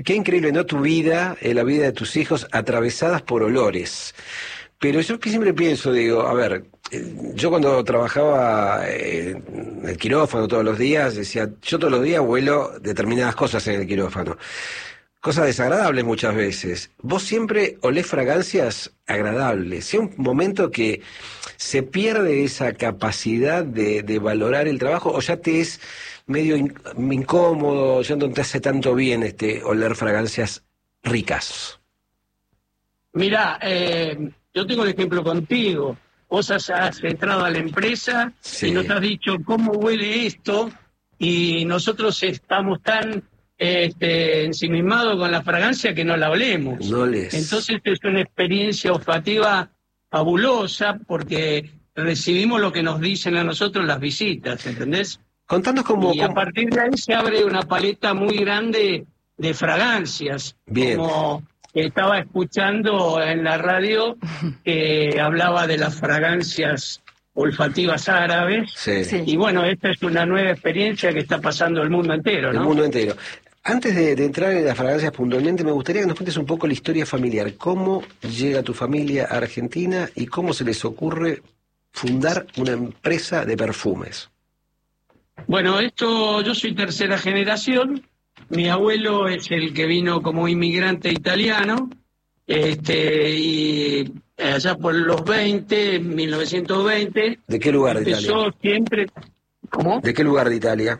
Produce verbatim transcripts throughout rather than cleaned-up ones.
Qué increíble, ¿no? Tu vida, eh, la vida de tus hijos atravesadas por olores. Pero yo que siempre pienso, digo, a ver, eh, yo cuando trabajaba eh, en el quirófano todos los días, decía, yo todos los días huelo determinadas cosas en el quirófano. Cosas desagradables muchas veces. Vos siempre olés fragancias agradables. Sea un momento que se pierde esa capacidad de, de valorar el trabajo, o ya te es medio in- incómodo, ya no te hace tanto bien este oler fragancias ricas. Mirá, eh, yo tengo el ejemplo contigo. Vos has, has entrado a la empresa Sí. y nos has dicho cómo huele esto, y nosotros estamos tan este, ensimismados con la fragancia que no la olemos. No les... Entonces es una experiencia olfativa fabulosa porque recibimos lo que nos dicen a nosotros las visitas, ¿entendés? Contanos cómo... Y a cómo- partir de ahí se abre una paleta muy grande de fragancias. Bien. Como estaba escuchando en la radio que hablaba de las fragancias olfativas árabes. Sí. Sí. Y bueno, esta es una nueva experiencia que está pasando el mundo entero, El ¿no? mundo entero. Antes de, de entrar en las fragancias puntualmente, me gustaría que nos cuentes un poco la historia familiar. ¿Cómo llega tu familia a Argentina y cómo se les ocurre fundar una empresa de perfumes? Bueno, esto, yo soy tercera generación. Mi abuelo es el que vino como inmigrante italiano, este, y allá por los veinte, mil novecientos veinte, ¿De qué lugar de Italia? empezó siempre. ¿Cómo? ¿De qué lugar de Italia?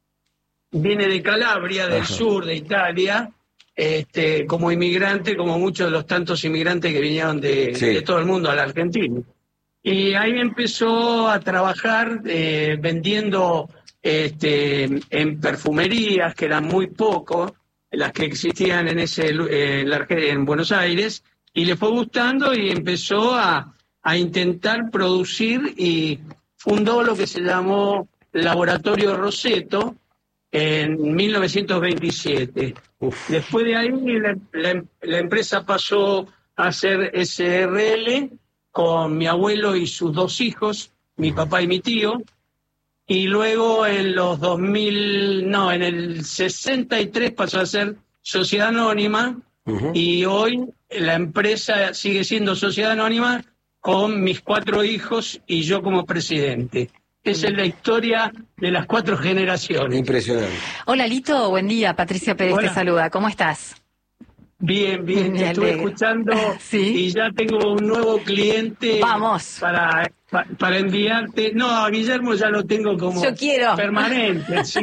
Viene de Calabria, del Ajá. sur de Italia, este, como inmigrante, como muchos de los tantos inmigrantes que vinieron de, Sí. de todo el mundo a la Argentina. Y ahí empezó a trabajar eh, vendiendo este, en perfumerías, que eran muy pocos, las que existían en, ese, lu- eh, en, la Arge- en Buenos Aires, y le fue gustando y empezó a, a intentar producir y fundó lo que se llamó Laboratorio Rosetto en mil novecientos veintisiete. Uf. Después de ahí la, la- la empresa pasó a ser S R L con mi abuelo y sus dos hijos, mi papá y mi tío, y luego en los dos mil, no, en el sesenta y tres pasó a ser Sociedad Anónima, Ujú. y hoy la empresa sigue siendo Sociedad Anónima con mis cuatro hijos y yo como presidente. Esa es la historia de las cuatro generaciones. Impresionante. Hola Lito, buen día. Patricia Pérez Hola. te saluda. ¿Cómo estás? Bien, bien, Me te estuve alegro. escuchando Sí. y ya tengo un nuevo cliente. Vamos. Para, pa- para enviarte. No, a Guillermo ya lo tengo como Yo quiero. permanente. Así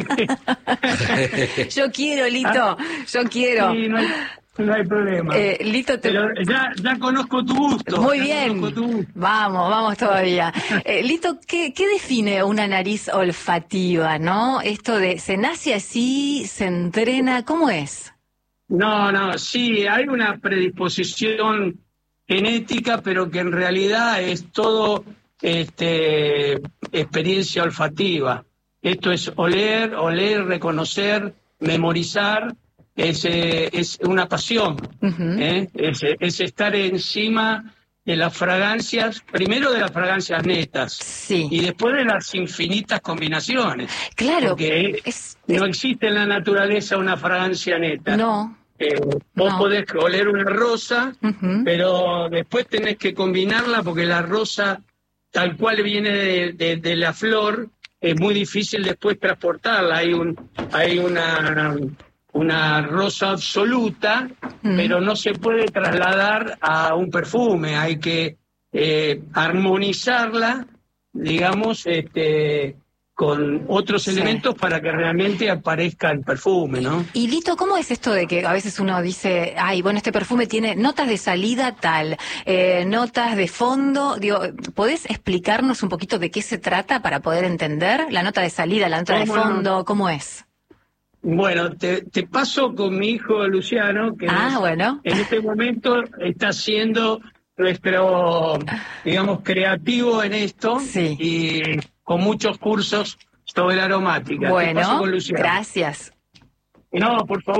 que, Yo quiero, Lito. Yo quiero. sí, no, hay, no hay problema. Eh, Lito, te... Pero ya, ya conozco tu gusto. Muy ya bien. conozco tu gusto. Vamos, vamos todavía. Eh, Lito, ¿qué, ¿qué define una nariz olfativa, no? Esto de, ¿se nace así, se entrena? ¿Cómo es? No, no, sí, hay una predisposición genética, pero que en realidad es todo este, experiencia olfativa. Esto es oler, oler, reconocer, memorizar, es, eh, es una pasión, Ujú. ¿eh? es, es estar encima de las fragancias, primero de las fragancias netas Sí. y después de las infinitas combinaciones. Claro. Porque Es, no existe en la naturaleza una fragancia neta. no. Eh, vos No. podés oler una rosa, Ujú. pero después tenés que combinarla porque la rosa, tal cual viene de, de- de la flor, es muy difícil después transportarla. Hay un, hay una, una rosa absoluta, Mm. pero no se puede trasladar a un perfume. Hay que eh, armonizarla, digamos, este, con otros Sí. elementos para que realmente aparezca el perfume, ¿no? Y Lito, ¿cómo es esto de que a veces uno dice, ay, bueno, este perfume tiene notas de salida tal, eh, notas de fondo? Digo, ¿podés explicarnos un poquito de qué se trata para poder entender la nota de salida, la nota de ¿Cómo no? fondo? ¿Cómo es? Bueno, te, te paso con mi hijo Luciano, que Ah, es- bueno. en este momento está siendo nuestro, digamos, creativo en esto, Sí. y con muchos cursos sobre la aromática. Te paso Bueno, con Luciano. gracias. No, por favor.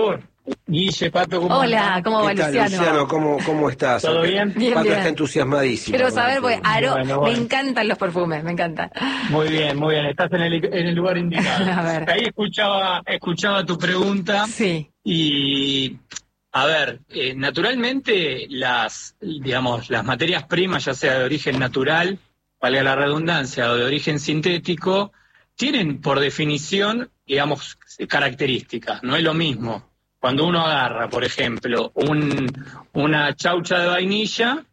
Guille, Pato, ¿cómo Hola, están? ¿cómo va, ¿Qué tal, Luciano? Luciano? ¿Cómo, cómo estás? ¿Todo bien? Bien, Pato bien. está entusiasmadísimo. Quiero saber, porque Aro, Bueno, bueno. me encantan los perfumes, me encantan. Muy bien, muy bien, estás en el, en el lugar indicado. A ver. Ahí escuchaba, escuchaba tu pregunta Sí. y, a ver, eh, naturalmente las, digamos, las materias primas, ya sea de origen natural, valga la redundancia, o de origen sintético, tienen por definición, digamos, características. No es lo mismo cuando uno agarra, por ejemplo, un, una chaucha de vainilla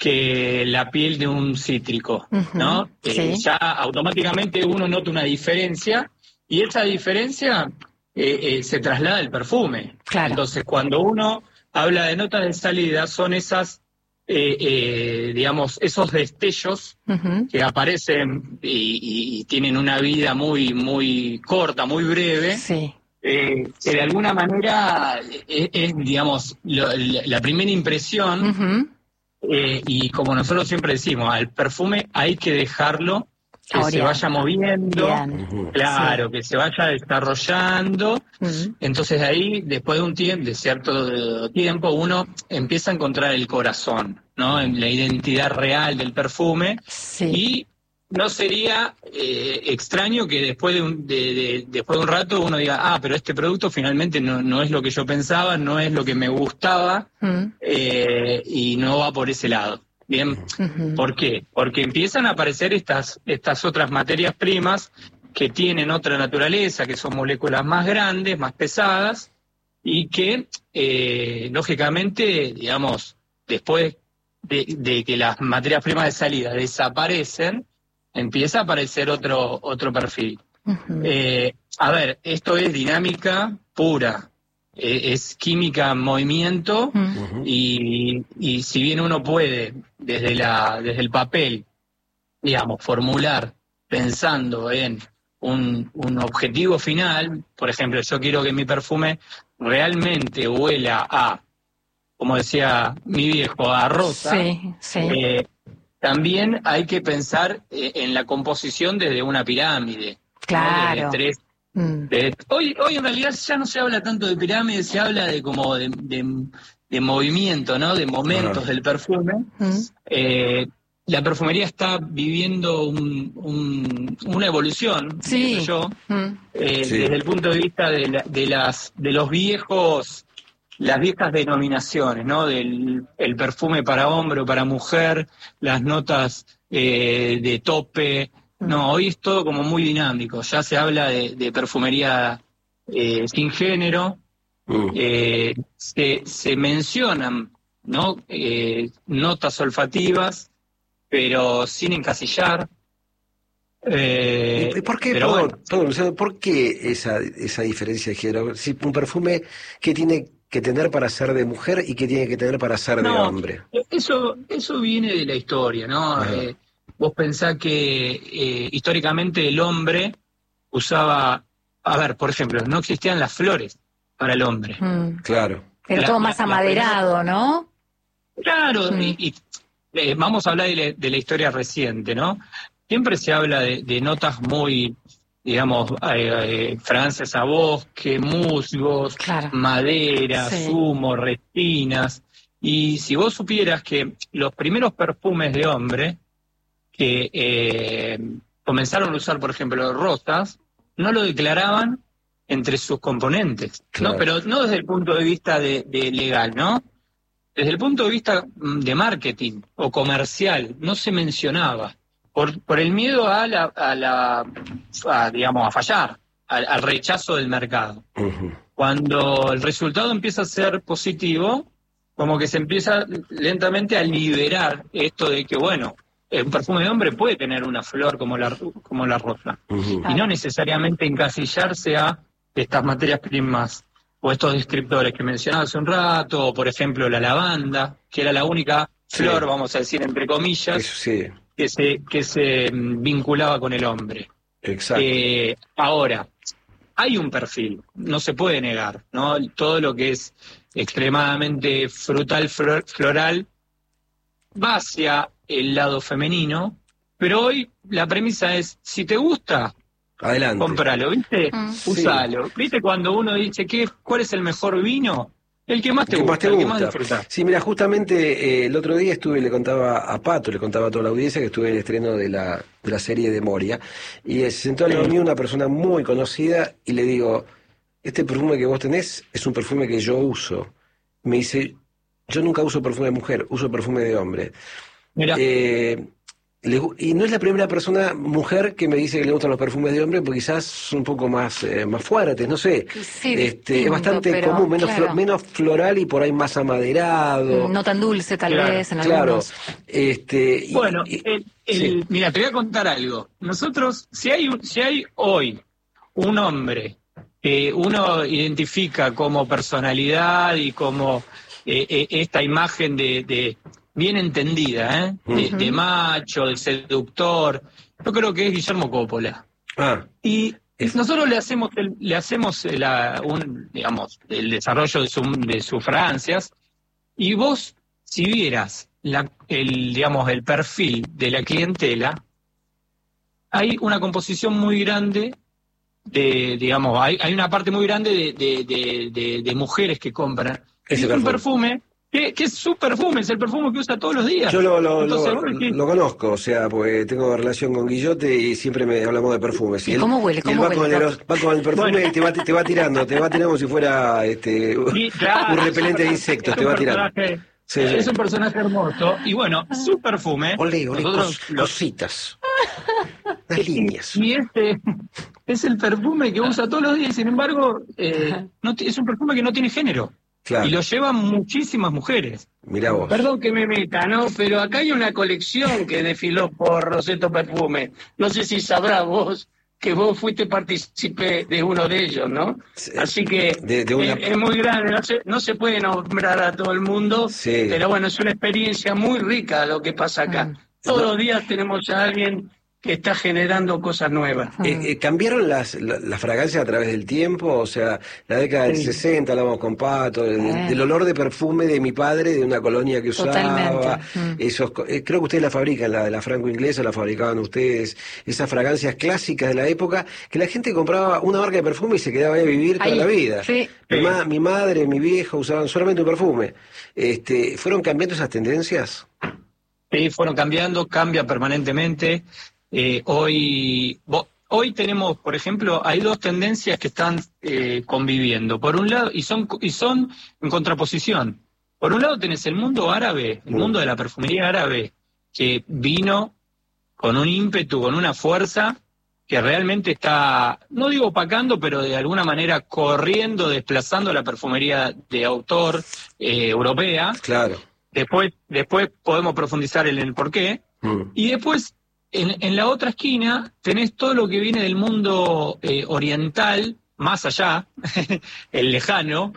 que la piel de un cítrico, ¿no? Ujú, Eh, sí. ya automáticamente uno nota una diferencia y esa diferencia eh, eh, se traslada al perfume. Claro. Entonces, cuando uno habla de notas de salida, son esas, eh, eh, digamos, esos destellos Ujú. que aparecen y, y- y tienen una vida muy, muy corta, muy breve. Sí. Eh, que de alguna manera es, es, digamos, lo- la, la primera impresión, Ujú. eh, y como nosotros siempre decimos, al perfume hay que dejarlo que se Orear. vaya moviendo, Bien. Ujú. claro, que se vaya desarrollando. Ujú. Entonces ahí, después de un tiempo, de cierto tiempo, uno empieza a encontrar el corazón, ¿no? En la identidad real del perfume. Sí. Y no sería eh, extraño que después de, un, de, de- después de un rato uno diga, ah, pero este producto finalmente no, no es lo que yo pensaba, no es lo que me gustaba, Ujú. eh, y no va por ese lado. Bien, Ujú. ¿por qué? Porque empiezan a aparecer estas, estas otras materias primas que tienen otra naturaleza, que son moléculas más grandes, más pesadas, y que, eh, lógicamente, digamos, después de, de que las materias primas de salida desaparecen, empieza a aparecer otro, otro perfil. Ujú. Eh, a ver, esto es dinámica pura, eh, es química en movimiento, Ujú. Ujú. y, y si bien uno puede, desde, la, desde el papel, digamos, formular pensando en un, un objetivo final, por ejemplo, yo quiero que mi perfume realmente huela a, como decía mi viejo, a rosa. Sí, sí. eh, también hay que pensar eh, en la composición desde una pirámide. ¿no? Claro. Desde tres- Mm. de- hoy, hoy en realidad ya no se habla tanto de pirámide, se habla de como de, de- de movimiento, ¿no? De momentos Ajá. del perfume. Mm. Eh, la perfumería está viviendo un- un- una evolución, Sí. pienso yo, Mm. eh, Sí. desde el punto de vista de, la- de las de los viejos, las viejas denominaciones, ¿no? Del el perfume para hombre o para mujer, las notas eh, de tope. No, hoy es todo como muy dinámico. Ya se habla de, de perfumería eh, sin género. Mm. Eh, se, se mencionan, ¿no? Eh, notas olfativas, pero sin encasillar. Eh, ¿Y por qué, pero perdón, bueno, perdón, Luciano, por qué esa, esa diferencia de género? Si un perfume, ¿qué tiene que tener para ser de mujer y qué tiene que tener para ser de no, hombre? eso, eso viene de la historia, ¿no? Ajá. Eh, vos pensás que eh, históricamente el hombre usaba, a ver, por ejemplo, no existían las flores para el hombre. Mm. Claro. Era La- todo la- más la amaderado, ¿no? Claro, Mm. y, y, eh, vamos a hablar de la, de la historia reciente, ¿no? Siempre se habla de, de notas muy, digamos, eh, eh, fragancias a bosque, musgos, Claro. madera, Sí. zumo, resinas. Y si vos supieras que los primeros perfumes de hombre que eh, comenzaron a usar, por ejemplo, rosas, no lo declaraban entre sus componentes, Claro. ¿no? Pero no desde el punto de vista de, de legal, ¿no? Desde el punto de vista mm, de marketing o comercial, no se mencionaba. Por, por el miedo a la, a la a, digamos, a fallar, al, al rechazo del mercado. Ujú. Cuando el resultado empieza a ser positivo, como que se empieza lentamente a liberar esto de que, bueno, un perfume de hombre puede tener una flor como la, como la rosa. Ujú. Y no necesariamente encasillarse a estas materias primas o estos descriptores que mencionaba hace un rato, o por ejemplo la lavanda, que era la única Sí. flor, vamos a decir entre comillas, Eso sí, que se, que se mm, vinculaba con el hombre. exacto. Eh, ahora, hay un perfil, no se puede negar, ¿no? Todo lo que es extremadamente frutal, flor- floral, va hacia el lado femenino, pero hoy la premisa es, si te gusta, Adelante. cómpralo, ¿viste? Mm. Sí. Usalo. ¿Viste cuando uno dice, ¿qué, ¿cuál es el mejor vino? El que más te ¿Qué gusta, más te el que gusta? más disfrutás. Sí, mira, justamente eh, el otro día estuve, le contaba a Pato, le contaba a toda la audiencia que estuve en el estreno de la, de la serie de Moria, y eh, se sentó al lado mío una persona muy conocida y le digo, este perfume que vos tenés es un perfume que yo uso. Me dice, yo nunca uso perfume de mujer, uso perfume de hombre. Mira, Eh, le gu- y no es la primera persona, mujer, que me dice que le gustan los perfumes de hombre, porque quizás son un poco más, eh, más fuertes, no sé. Sí, Este, distinto, es bastante pero, común, menos, claro. flo- menos floral y por ahí más amaderado. No tan dulce tal Claro, vez en Claro. algunos. Este, y- bueno, y- el, el- sí. mira, te voy a contar algo. Nosotros, si hay, un- si hay hoy un hombre que uno identifica como personalidad y como eh, eh, esta imagen de, de bien entendida, ¿eh? de, Ujú. de macho, de seductor, yo creo que es Guillermo Coppola. Ah, Y Es- nosotros le hacemos el, le hacemos la, un, digamos, el desarrollo de, su, de sus fragancias, y vos, si vieras la, el, digamos, el perfil de la clientela, hay una composición muy grande de, digamos, hay, hay una parte muy grande de, de, de, de, de mujeres que compran. Ese Y es un perfume que, que es su perfume, es el perfume que usa todos los días. yo lo, lo, Entonces, lo, vos decís, lo conozco, o sea, pues tengo relación con Guillote y siempre me hablamos de perfumes. ¿Y él- cómo huele? y él ¿Cómo va, huele, con el, Pato? va con el perfume Bueno. y te va, te va tirando, te va tirando como si fuera este, sí, claro, un repelente de es un insectos, personaje- te va tirando. personaje- Sí, Es sí. un personaje hermoso. Y bueno, su perfume. Olé, olé, nosotros cos- lo- cositas. Unas líneas. Y este es el perfume que usa todos los días, y sin embargo, eh, no ti- es un perfume que no tiene género. Claro, Y lo llevan muchísimas mujeres. mirá vos. Perdón que me meta, ¿no? Pero acá hay una colección que desfiló por Rosetto Perfume. No sé si sabrás vos que vos fuiste partícipe de uno de ellos, ¿no? Sí. Así que De- de una- es, es muy grande, no se, no se puede nombrar a todo el mundo, Sí. pero bueno, es una experiencia muy rica lo que pasa acá. Mm. Todos los días tenemos a alguien que está generando cosas nuevas. Eh, eh, ¿Cambiaron las, la- las fragancias a través del tiempo? O sea, la década del Sí. sesenta, hablábamos con Pato, del, Eh. del olor de perfume de mi padre, de una colonia que usaba. Totalmente. Mm. Esos, co- eh, creo que ustedes la fabrican, la de la franco-inglesa la fabricaban ustedes. Esas fragancias clásicas de la época, que la gente compraba una marca de perfume y se quedaba ahí a vivir toda Ahí, la vida. sí. Mi, Sí. ma- mi madre, mi viejo usaban solamente un perfume. Este, ¿fueron cambiando esas tendencias? Sí, fueron cambiando, cambia permanentemente. Eh, hoy, vo- hoy tenemos, por ejemplo, hay dos tendencias que están eh, conviviendo. Por un lado, y son, y son en contraposición. Por un lado tenés el mundo árabe, el Mm. mundo de la perfumería árabe, que vino con un ímpetu, con una fuerza que realmente está, no digo opacando, pero de alguna manera corriendo, desplazando la perfumería de autor eh, europea. Claro. Después, después podemos profundizar en el por qué. Mm. Y después, en, en la otra esquina, tenés todo lo que viene del mundo eh, oriental, más allá, el lejano,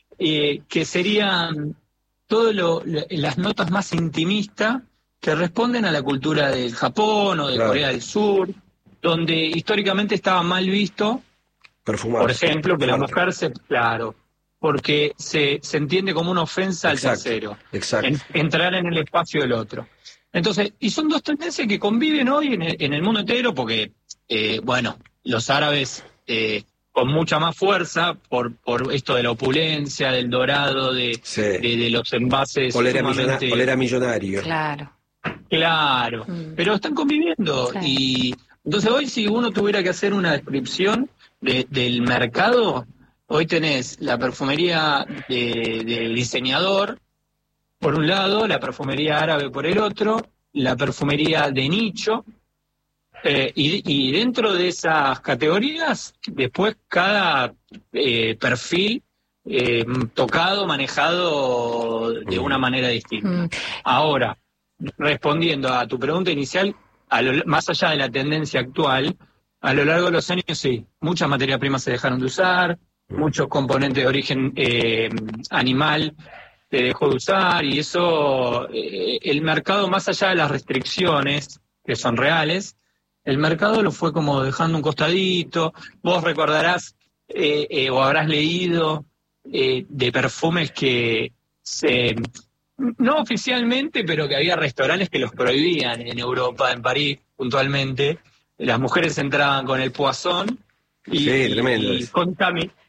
eh, que serían todas las notas más intimistas que responden a la cultura del Japón o de Claro. Corea del Sur, donde históricamente estaba mal visto, Perfumado. por ejemplo, que la Fuerte. mujer se... Claro, porque se, se entiende como una ofensa al Exacto, tercero. Exacto. En- entrar en el espacio del otro. Entonces, y son dos tendencias que conviven hoy en el, en el mundo entero, porque, eh, bueno, los árabes eh, con mucha más fuerza, por, por esto de la opulencia, del dorado, de, Sí. de, de los envases Olera, sumamente... millona- olera millonario. Claro. Claro, Mm. pero están conviviendo. Sí. Y entonces hoy, si uno tuviera que hacer una descripción de- del mercado, hoy tenés la perfumería de- del diseñador, por un lado, la perfumería árabe por el otro, la perfumería de nicho, eh, y, y dentro de esas categorías, después cada eh, perfil eh, tocado, manejado de una manera distinta. Mm. Ahora, respondiendo a tu pregunta inicial, a lo- más allá de la tendencia actual, a lo largo de los años sí, muchas materias primas se dejaron de usar, muchos componentes de origen eh, animal se dejó de usar, y eso, eh, el mercado, más allá de las restricciones, que son reales, el mercado lo fue como dejando un costadito. Vos recordarás eh, eh, o habrás leído eh, de perfumes que se... no oficialmente, pero que había restaurantes que los prohibían en Europa, en París puntualmente. Las mujeres entraban con el poisson y, Sí, tremendo y eso. contami-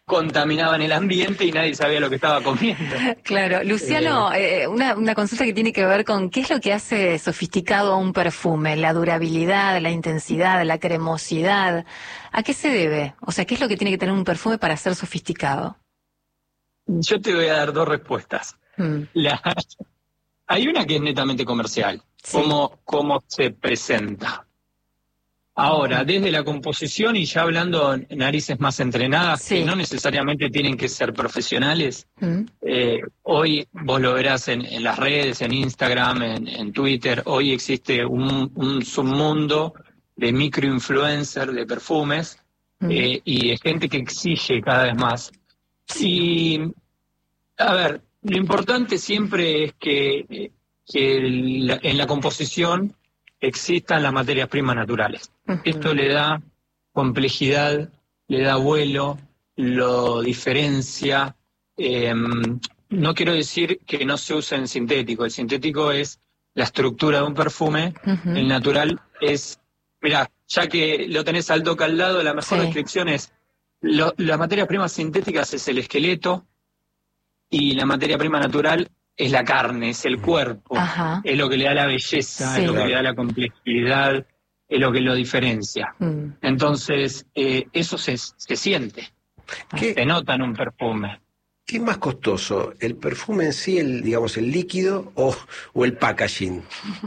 contaminaban el ambiente y nadie sabía lo que estaba comiendo. Claro. Luciano, eh, una, una consulta que tiene que ver con qué es lo que hace sofisticado a un perfume, la durabilidad, la intensidad, la cremosidad. ¿A qué se debe? O sea, ¿qué es lo que tiene que tener un perfume para ser sofisticado? Yo te voy a dar dos respuestas. Mm. La, hay una que es netamente comercial, sí. cómo, cómo se presenta. Ahora, desde la composición y ya hablando narices más entrenadas, sí. que no necesariamente tienen que ser profesionales, mm. eh, hoy vos lo verás en, en las redes, en Instagram, en, en Twitter, hoy existe un, un submundo de microinfluencers de perfumes mm. eh, y de gente que exige cada vez más. Y, a ver, lo importante siempre es que, que el, en la composición existan las materias primas naturales. Uh-huh. Esto le da complejidad, le da vuelo, lo diferencia. Eh, no quiero decir que no se use en sintético. El sintético es la estructura de un perfume. Uh-huh. El natural es, mirá, ya que lo tenés al toque al lado, la mejor sí. descripción es, lo, las materias primas sintéticas es el esqueleto y la materia prima natural es la carne, es el cuerpo, Ajá. es lo que le da la belleza, sí. es lo que le da la complejidad, es lo que lo diferencia. Mm. Entonces, eh, eso se, se siente, ¿Qué, se nota en un perfume. ¿Qué es más costoso, el perfume en sí, el digamos el líquido o, o el packaging?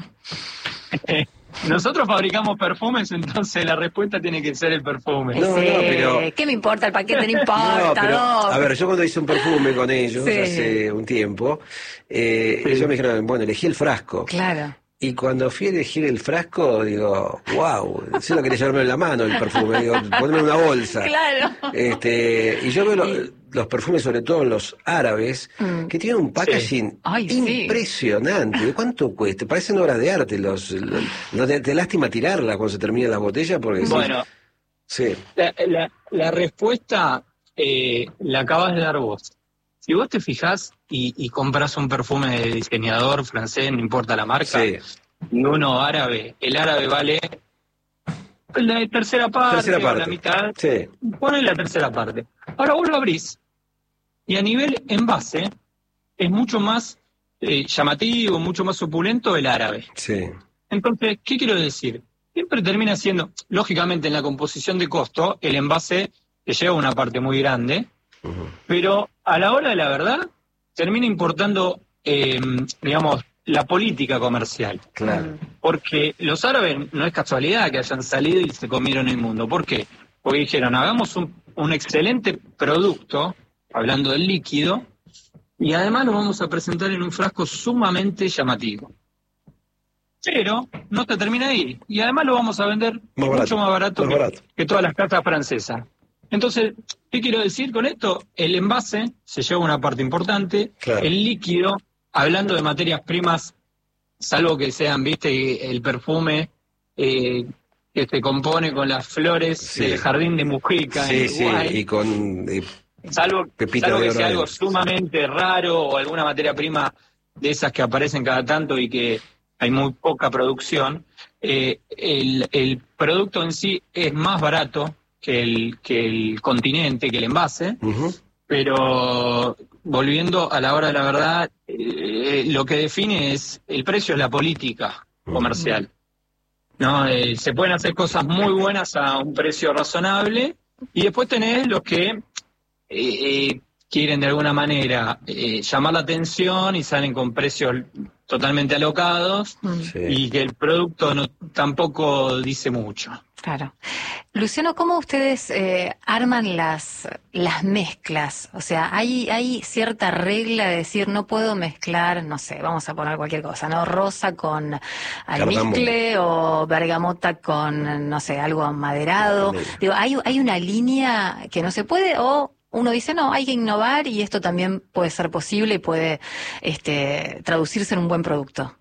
Nosotros fabricamos perfumes, entonces la respuesta tiene que ser el perfume. No, sí. no, pero... ¿Qué me importa el paquete? No importa. No, pero, no. A ver, yo cuando hice un perfume con ellos, sí. hace un tiempo, eh, sí. ellos me dijeron, bueno, elegí el frasco. Claro. Y cuando fui a elegir el frasco, digo, wow, yo no quería llevarme en la mano el perfume, digo, ponerme en una bolsa. Claro. Este, y yo veo lo, los perfumes, sobre todo los árabes, mm. que tienen un packaging sí. Ay, impresionante. Sí. ¿Cuánto cuesta? Parecen obras de arte. Los, los, no te, te lástima tirarla cuando se termina la botella porque bueno, sí. la, la, la respuesta eh, la acabas de dar vos. Si vos te fijás y, y compras un perfume de diseñador francés, no importa la marca, sí. y uno árabe, el árabe vale la tercera parte, tercera parte. o la mitad, sí. pone la tercera parte. Ahora vos lo abrís y a nivel envase es mucho más eh, llamativo, mucho más opulento el árabe. Sí. Entonces, ¿qué quiero decir? Siempre termina siendo, lógicamente en la composición de costo, el envase te lleva una parte muy grande, uh-huh. pero a la hora de la verdad termina importando, eh, digamos, la política comercial. Claro. Porque los árabes no es casualidad que hayan salido y se comieron el mundo. ¿Por qué? Porque dijeron, hagamos un, un excelente producto, hablando del líquido, y además lo vamos a presentar en un frasco sumamente llamativo. Pero no te termina ahí. Y además lo vamos a vender más mucho barato, más barato, más que, barato que todas las casas francesas. Entonces, ¿qué quiero decir con esto? El envase se lleva una parte importante, claro. el líquido, hablando de materias primas, salvo que sean, viste, el perfume eh, que se compone con las flores sí. del jardín de Mujica sí, en Uruguay. Sí, y con eh, salvo, salvo que sea algo sumamente raro o alguna materia prima de esas que aparecen cada tanto y que hay muy poca producción, eh, el, el producto en sí es más barato que el, que el continente, que el envase, uh-huh. pero volviendo a la hora de la verdad, eh, lo que define es, el precio es la política comercial. ¿No? Eh, se pueden hacer cosas muy buenas a un precio razonable y después tenés los que eh, eh, quieren de alguna manera eh, llamar la atención y salen con precios totalmente alocados sí. y que el producto no tampoco dice mucho. Claro. Luciano, ¿cómo ustedes eh, arman las las mezclas? O sea, ¿hay hay cierta regla de decir no puedo mezclar, no sé, vamos a poner cualquier cosa, ¿no? Rosa con almizcle o bergamota con, no sé, algo amaderado. Digo, ¿hay, ¿hay una línea que no se puede o uno dice, no, hay que innovar y esto también puede ser posible y puede este, traducirse en un buen producto?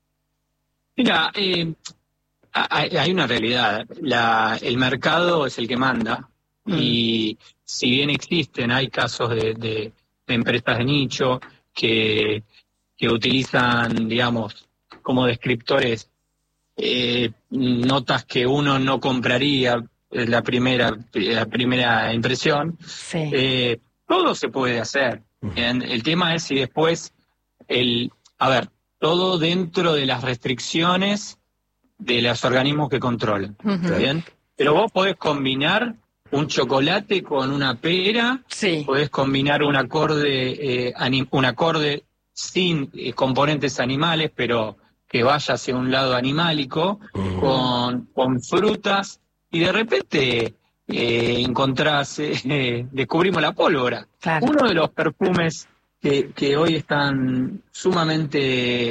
Mira, eh... hay una realidad, la, el mercado es el que manda mm. y si bien existen, hay casos de, de, de empresas de nicho que, que utilizan, digamos, como descriptores eh, notas que uno no compraría, es la primera, la primera impresión. Sí. Eh, todo se puede hacer. Bien, el tema es si después, el, a ver, todo dentro de las restricciones de los organismos que controlan. Uh-huh. ¿Bien? Pero vos podés combinar un chocolate con una pera, sí. podés combinar un acorde, eh, anim, un acorde sin eh, componentes animales, pero que vaya hacia un lado animálico, uh-huh. con, con frutas, y de repente eh, encontrás, eh, descubrimos la pólvora. Claro. Uno de los perfumes que, que hoy están sumamente,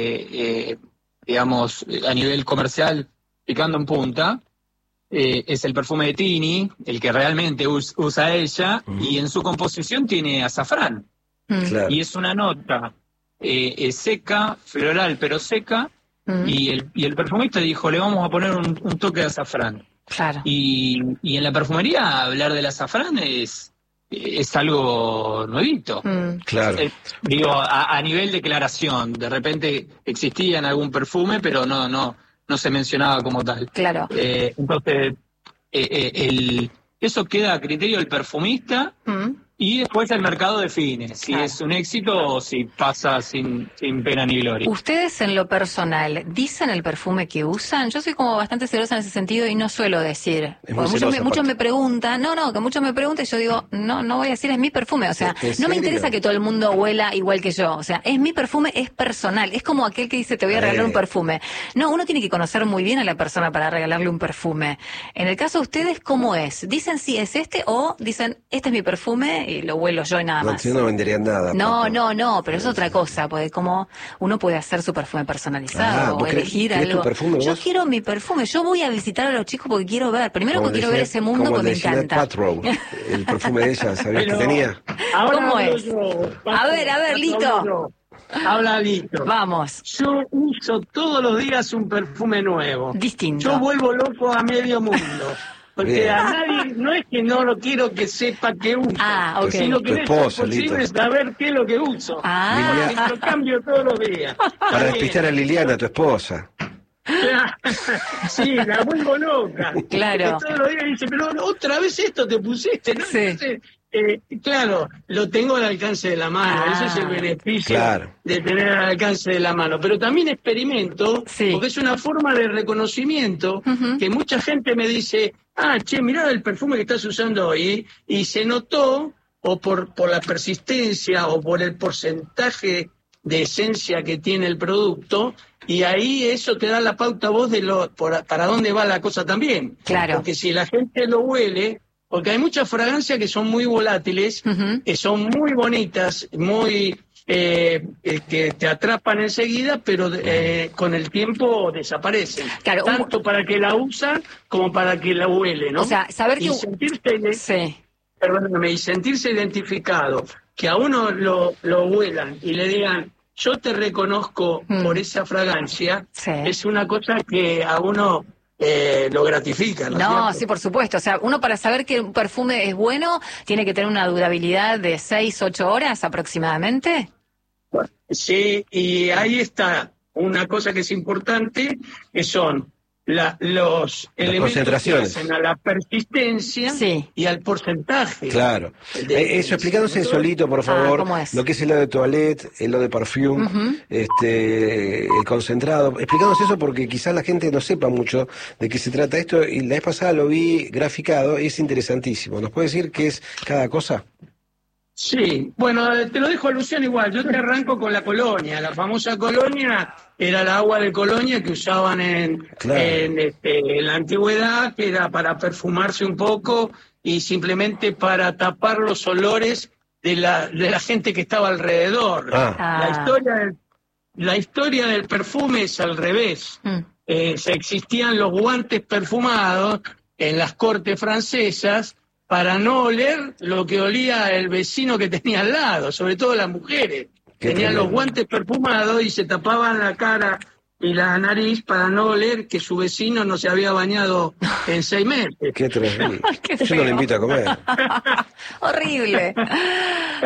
eh, digamos, a nivel comercial, picando en punta, eh, es el perfume de Tini, el que realmente us, usa ella, uh-huh. y en su composición tiene azafrán. Uh-huh. Claro. Y es una nota eh, eh, seca, floral, pero seca, uh-huh. y, el, y el perfumista dijo, le vamos a poner un, un toque de azafrán. Claro. Y, y en la perfumería hablar del azafrán es, es algo nuevito. Mm. Claro. Eh, digo, a, a nivel declaración, de repente existía en algún perfume, pero no, no, no se mencionaba como tal. Claro. Eh, entonces, eh, eh, el, eso queda a criterio del perfumista. Mm. Y después el mercado define si claro. es un éxito o si pasa sin, sin pena ni gloria. ¿Ustedes en lo personal dicen el perfume que usan? Yo soy como bastante celosa en ese sentido y no suelo decir. Muchos me, muchos me preguntan, no, no, que muchos me preguntan y yo digo, no, no voy a decir, es mi perfume. O sea, no me interesa que todo el mundo huela igual que yo. O sea, es mi perfume, es personal. Es como aquel que dice, te voy a regalar eh. un perfume. No, uno tiene que conocer muy bien a la persona para regalarle un perfume. En el caso de ustedes, ¿cómo es? ¿Dicen si es este o dicen, este es mi perfume y lo huelo yo y nada más? No, no venderían nada. No, poco. no, no, pero es otra cosa, porque como uno puede hacer su perfume personalizado ah, o elegir ¿querés algo. Tu perfume, yo vos? quiero mi perfume, yo voy a visitar a los chicos porque quiero ver, primero como porque quiero ver ese mundo porque me encanta. Patrow, el perfume de ella, ¿sabías que tenía? ¿Cómo es? Yo, a ver, a ver, Lito. Habla Lito. Vamos. Yo uso todos los días un perfume nuevo. Distinto. Yo vuelvo loco a medio mundo. Porque Bien. a nadie, no es que no lo quiero que sepa que uso, ah, okay. sino que es posible Lito. saber qué es lo que uso. Ah. Porque lo cambio todos los días. Para despistar a Liliana, tu esposa. Sí, la vuelvo loca. Claro. Porque todos los días dice, pero otra vez esto te pusiste, ¿no? Sí. Entonces, eh, claro, lo tengo al alcance de la mano, ah, ese es el beneficio claro. de tener al alcance de la mano. Pero también experimento, sí. porque es una forma de reconocimiento uh-huh. que mucha gente me dice, ah, che, mirá el perfume que estás usando hoy, y se notó, o por, por la persistencia, o por el porcentaje de esencia que tiene el producto, y ahí eso te da la pauta a vos de lo, por, para dónde va la cosa también. Claro. Porque si la gente lo huele, porque hay muchas fragancias que son muy volátiles, uh-huh. que son muy bonitas, muy eh, eh, que te atrapan enseguida, pero eh, con el tiempo desaparecen. Claro, tanto un... para que la usan como para que la huele, ¿no? O sea, saber y que... sentirse, sí. perdóname, y sentirse identificado, que a uno lo, lo huelan y le digan, yo te reconozco mm. por esa fragancia, sí. es una cosa que a uno eh, lo gratifica, ¿no? No, es sí, por supuesto. O sea, uno para saber que un perfume es bueno, tiene que tener una durabilidad de seis, ocho horas aproximadamente. Sí, y ahí está una cosa que es importante, que son La, los Las elementos que hacen a la persistencia sí. y al porcentaje. Claro. De, Eso, explícanos en solito, por favor, ah, es? lo que es el eau de toilette, el eau de parfum, uh-huh. este, el concentrado. Explícanos eso porque quizás la gente no sepa mucho de qué se trata esto, y la vez pasada lo vi graficado y es interesantísimo. ¿Nos puede decir qué es cada cosa? Sí, bueno, te lo dejo a Luciano igual. Yo te arranco con la colonia. La famosa colonia era el agua de colonia que usaban en, claro. en, este, en la antigüedad, que era para perfumarse un poco y simplemente para tapar los olores de la, de la gente que estaba alrededor. Ah. La historia del, la historia del perfume es al revés. Mm. Eh, se existían los guantes perfumados en las cortes francesas para no oler lo que olía el vecino que tenía al lado, sobre todo las mujeres. Qué Tenían tremendo. Los guantes perfumados y se tapaban la cara y la nariz para no oler que su vecino no se había bañado en seis meses. Qué terrible. Yo no le invito a comer. Horrible.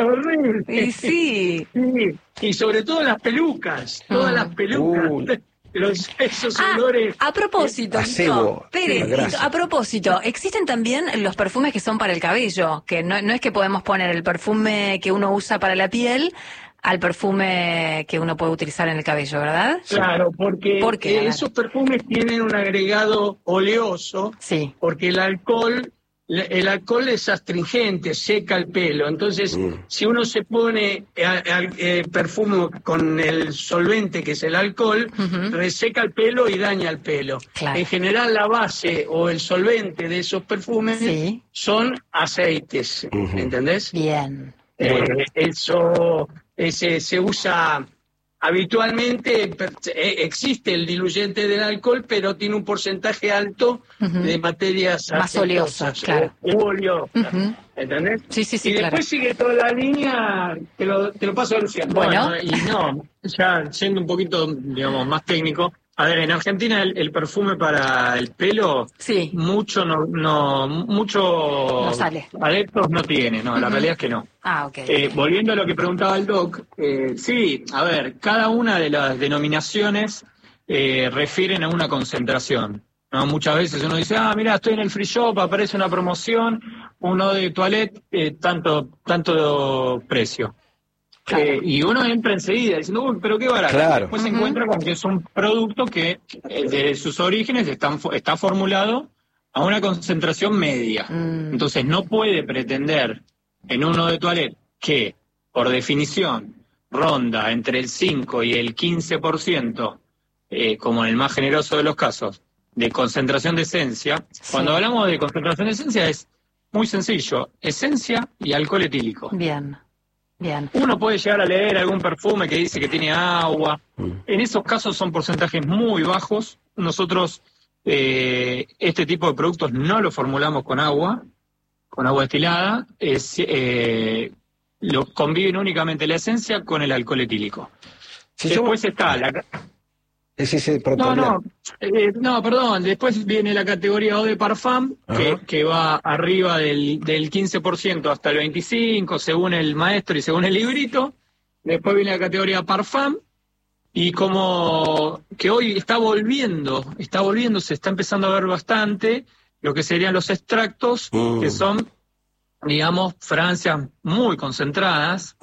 Horrible. Y sí. sí. Y sobre todo las pelucas, todas uh. las pelucas. Uh. los, esos ah, olores. A propósito, a cebo, Pere, a propósito, existen también los perfumes que son para el cabello, que no, no es que podemos poner el perfume que uno usa para la piel al perfume que uno puede utilizar en el cabello, ¿verdad? Claro, porque ¿Por qué? eh, esos perfumes tienen un agregado oleoso, sí. porque el alcohol, el alcohol es astringente, seca el pelo. Entonces, mm. si uno se pone eh, eh, perfume con el solvente, que es el alcohol, uh-huh. reseca el pelo y daña el pelo. Claro. En general, la base o el solvente de esos perfumes sí. son aceites, uh-huh. ¿entendés? Bien. Eh, eso ese, se usa habitualmente, existe el diluyente del alcohol, pero tiene un porcentaje alto uh-huh. de materias más oleosas, claro. Óleo, uh-huh. ¿entendés? Sí, sí, sí, y claro. después sigue toda la línea, te lo, te lo paso a Luciano. Bueno, bueno, y no, ya siendo un poquito, digamos, más técnico, a ver, en Argentina el, el perfume para el pelo, sí. mucho no, no mucho no sale. adeptos no tiene, no, uh-huh. la realidad es que no. Ah, ok. Eh, volviendo a lo que preguntaba el Doc, eh, sí, a ver, cada una de las denominaciones eh, refieren a una concentración, ¿no? Muchas veces uno dice, ah, mira, estoy en el free shop, aparece una promoción, uno de toilette, eh, tanto, tanto precio. Claro. Eh, y uno entra enseguida diciendo, uy, pero qué barato. Claro. Después uh-huh. se encuentra con que es un producto que eh, desde sus orígenes están, está formulado a una concentración media. Mm. Entonces no puede pretender en uno de toilette que, por definición, ronda entre el cinco y el quince por ciento, eh, como en el más generoso de los casos, de concentración de esencia. Sí. Cuando hablamos de concentración de esencia es muy sencillo, esencia y alcohol etílico. Bien. Bien. Uno puede llegar a leer algún perfume que dice que tiene agua. En esos casos son porcentajes muy bajos. Nosotros eh, este tipo de productos no lo formulamos con agua, con agua destilada. Es, eh, lo conviven únicamente la esencia con el alcohol etílico. Si Después yo... está la... Es ese no, no, eh, no, perdón, después viene la categoría Eau de Parfum, que, que va arriba del, del quince por ciento hasta el veinticinco por ciento, según el maestro y según el librito. Después viene la categoría Parfum, y como que hoy está volviendo, está volviendo, se está empezando a ver bastante, lo que serían los extractos, mm. que son, digamos, fragancias muy concentradas,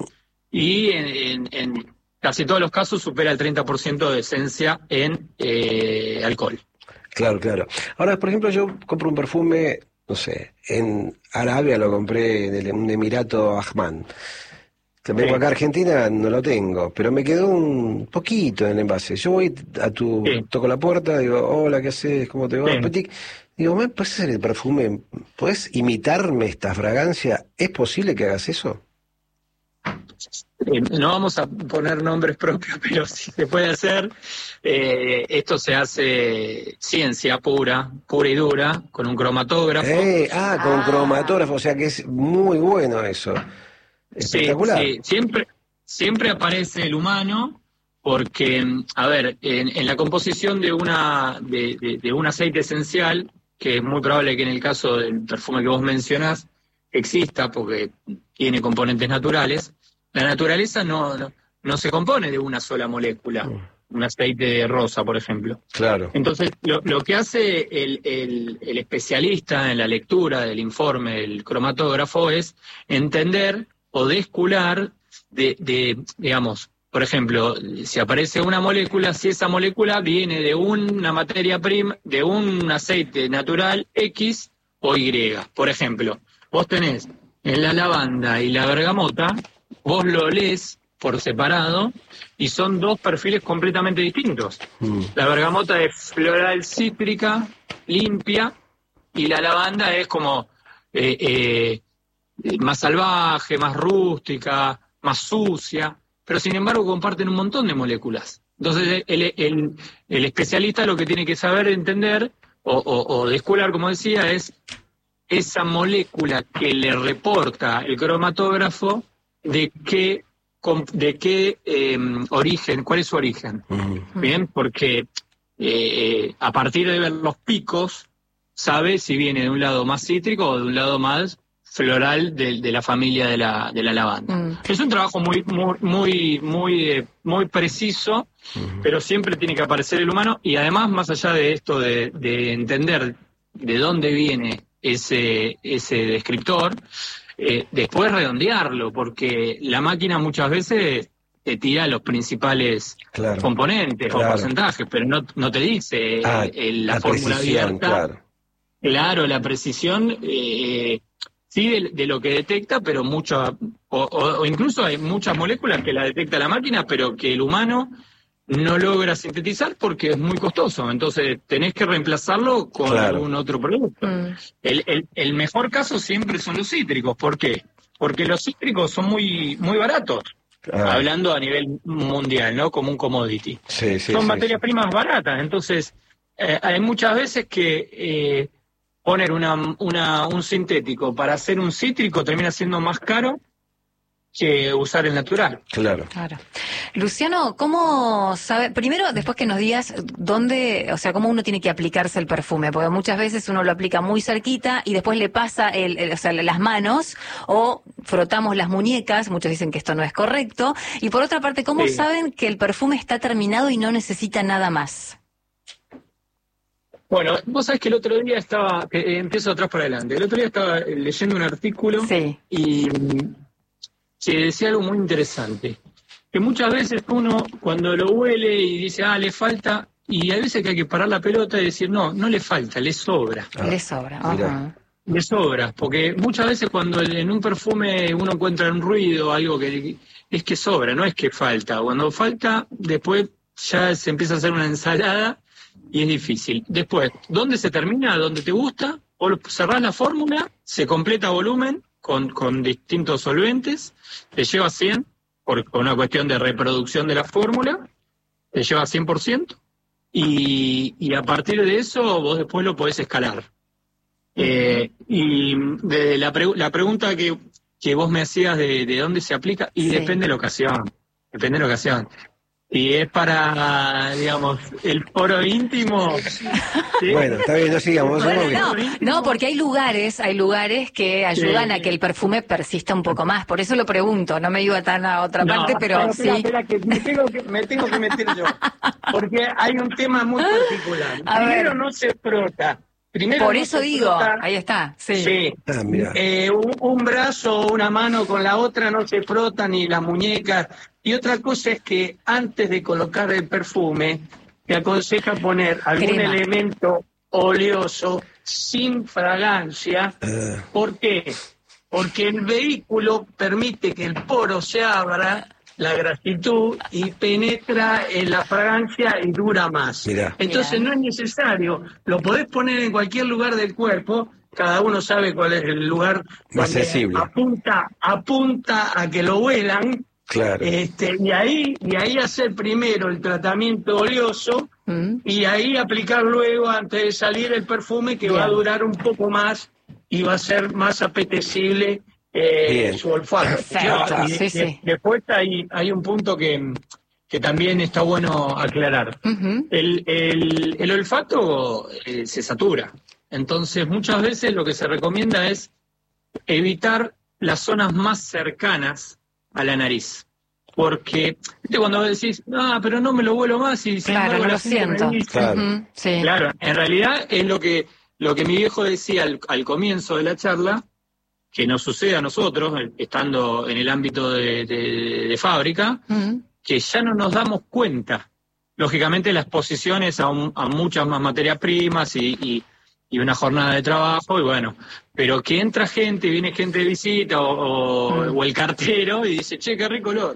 y en... en, en casi todos los casos supera el treinta por ciento de esencia en eh, alcohol. Claro, claro. Ahora, por ejemplo, yo compro un perfume, no sé, en Arabia lo compré en un Emirato Ahman. Vengo sí. acá a Argentina, no lo tengo, pero me quedó un poquito en el envase. Yo voy a tu, sí. toco la puerta, digo, hola, ¿qué haces? ¿Cómo te va? Sí. Digo, ¿me puedes hacer el perfume? ¿Puedes imitarme esta fragancia? ¿Es posible que hagas eso? Eh, no vamos a poner nombres propios, pero sí se puede hacer. Eh, esto se hace ciencia pura, pura y dura, con un cromatógrafo. Eh, ah, con ah. cromatógrafo, o sea que es muy bueno eso. Espectacular. Sí, sí. Siempre, siempre aparece el humano, porque, a ver, en, en la composición de una de, de, de un aceite esencial, que es muy probable que en el caso del perfume que vos mencionás exista, porque tiene componentes naturales. La naturaleza no, no, no se compone de una sola molécula, mm. un aceite de rosa, por ejemplo. Claro. Entonces, lo, lo que hace el, el, el especialista en la lectura del informe del cromatógrafo es entender o descular de, de, digamos, por ejemplo, si aparece una molécula, si esa molécula viene de una materia prima, de un aceite natural X o Y. Por ejemplo, vos tenés en la lavanda y la bergamota, vos lo lees por separado y son dos perfiles completamente distintos. Mm. La bergamota es floral cítrica, limpia, y la lavanda es como eh, eh, más salvaje, más rústica, más sucia, pero sin embargo comparten un montón de moléculas. Entonces el, el, el especialista lo que tiene que saber entender o, o, o descular, como decía, es esa molécula que le reporta el cromatógrafo, de qué, de qué eh, origen, cuál es su origen. Uh-huh. Bien, porque eh, a partir de ver los picos, sabe si viene de un lado más cítrico o de un lado más floral de, de la familia de la, de la lavanda. Mm. Es un trabajo muy, muy, muy, muy, eh, muy preciso, uh-huh. pero siempre tiene que aparecer el humano, y además, más allá de esto de, de entender de dónde viene ese, ese descriptor, eh, después redondearlo, porque la máquina muchas veces te tira los principales claro. componentes claro. o porcentajes, pero no, no te dice ah, eh, eh, la, la fórmula abierta. Claro. claro, la precisión, eh, sí, de, de lo que detecta, pero mucho, o, o, o incluso hay muchas moléculas que la detecta la máquina, pero que el humano no logra sintetizar porque es muy costoso. Entonces tenés que reemplazarlo con claro. algún otro producto. Mm. El, el, el mejor caso siempre son los cítricos. ¿Por qué? Porque los cítricos son muy, muy baratos. Ah. Hablando a nivel mundial, ¿no? Como un commodity. Sí, sí, Son sí, materias sí. primas baratas, entonces eh, hay muchas veces que eh, poner una, una, un sintético para hacer un cítrico termina siendo más caro que usar el natural. Claro. Claro. Luciano, ¿cómo sabe? Primero, después que nos digas dónde, o sea, cómo uno tiene que aplicarse el perfume, porque muchas veces uno lo aplica muy cerquita y después le pasa el, el, o sea, las manos o frotamos las muñecas, muchos dicen que esto no es correcto, y por otra parte, ¿cómo sí. saben que el perfume está terminado y no necesita nada más? Bueno, vos sabés que el otro día estaba, eh, empiezo atrás para adelante, el otro día estaba leyendo un artículo sí. y se decía algo muy interesante, que muchas veces uno cuando lo huele y dice, ah, le falta, y hay veces que hay que parar la pelota y decir, no, no le falta, le sobra. Ah, le sobra, ajá. Le sobra, porque muchas veces cuando en un perfume uno encuentra un ruido, algo que es que sobra, no es que falta. Cuando falta, después ya se empieza a hacer una ensalada y es difícil. Después, ¿dónde se termina? ¿Dónde te gusta? O cerrás la fórmula, se completa volumen con, con distintos solventes, te lleva cien, por una cuestión de reproducción de la fórmula, te lleva cien por ciento, y, y a partir de eso vos después lo podés escalar. Eh, y de la, pre la pregunta que, que vos me hacías de, de dónde se aplica, y sí. depende de la ocasión, depende de la ocasión. Y es para, digamos, el foro íntimo. ¿Sí? Bueno, está bien, no sigamos. Bueno, no, no, porque hay lugares, hay lugares que ayudan sí. a que el perfume persista un poco más. Por eso lo pregunto, no me iba tan a otra no, parte, pero, pero sí. Espera, espera, que me, tengo que, me tengo que meter yo. Porque hay un tema muy particular. A Primero ver. no se frota. Primero Por no eso digo, frota. ahí está, sí. sí. Ah, mira. Eh, un, un brazo o una mano con la otra no se frotan, ni las muñecas. Y otra cosa es que antes de colocar el perfume, te aconseja poner algún Crema. elemento oleoso sin fragancia. Uh. ¿Por qué? Porque el vehículo permite que el poro se abra, la grasitud, y penetra en la fragancia y dura más. Mirá. Entonces Mirá. no es necesario, lo podés poner en cualquier lugar del cuerpo, cada uno sabe cuál es el lugar más sensible. Apunta, apunta a que lo huelan. Claro. Este, y ahí, y ahí hacer primero el tratamiento oleoso mm. y ahí aplicar luego, antes de salir, el perfume, que Bien. va a durar un poco más y va a ser más apetecible eh, su olfato. Perfecto. Y, sí, y, sí. Después hay, hay un punto que, que también está bueno aclarar. Uh-huh. el, el, el olfato eh, se satura. Entonces, muchas veces lo que se recomienda es evitar las zonas más cercanas a la nariz, porque ¿viste cuando decís, no, pero no me lo vuelo más y sin claro, embargo, no la lo siento. Dice, claro. Uh-huh, sí. claro, en realidad es lo que lo que mi viejo decía al, al comienzo de la charla, que nos sucede a nosotros, estando en el ámbito de, de, de fábrica, uh-huh. que ya no nos damos cuenta, lógicamente, las exposiciones a, un, a muchas más materias primas y, y y una jornada de trabajo, y bueno, pero que entra gente, viene gente de visita, o, o, mm. o el cartero, y dice, che, qué rico olor.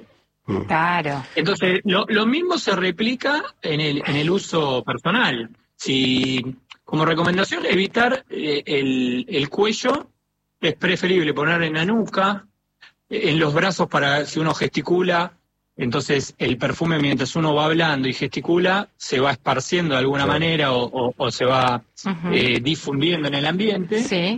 Claro. Entonces, lo, lo mismo se replica en el, en el uso personal. Si, como recomendación, evitar eh, el, el cuello, es preferible poner en la nuca, en los brazos para si uno gesticula. Entonces el perfume, mientras uno va hablando y gesticula, se va esparciendo de alguna sí. manera o, o, o se va uh-huh. eh, difundiendo en el ambiente. Sí.